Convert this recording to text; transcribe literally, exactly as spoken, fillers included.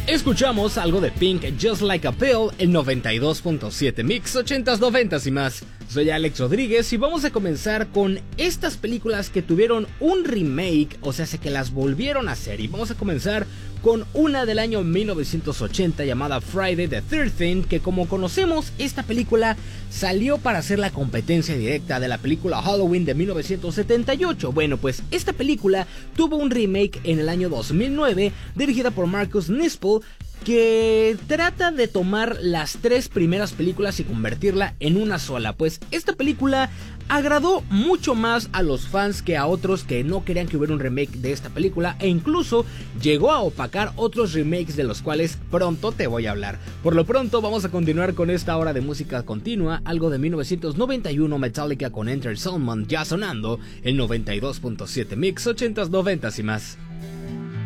Escuchamos algo de Pink, Just Like a Pill, el noventa y dos punto siete Mix, ochentas, noventas y más. Soy Alex Rodríguez y vamos a comenzar con estas películas que tuvieron un remake, o sea, que las volvieron a hacer. Y vamos a comenzar con una del año mil novecientos ochenta llamada Friday the thirteenth, que como conocemos, esta película salió para hacer la competencia directa de la película Halloween de mil novecientos setenta y ocho. Bueno, pues esta película tuvo un remake en el año dos mil nueve, dirigida por Marcus Nispel, que trata de tomar las tres primeras películas y convertirla en una sola. Pues esta película agradó mucho más a los fans que a otros que no querían que hubiera un remake de esta película, e incluso llegó a opacar otros remakes de los cuales pronto te voy a hablar. Por lo pronto vamos a continuar con esta hora de música continua, algo de mil novecientos noventa y uno, Metallica con Enter Sandman, ya sonando el noventa y dos punto siete Mix, ochentas, noventas y más.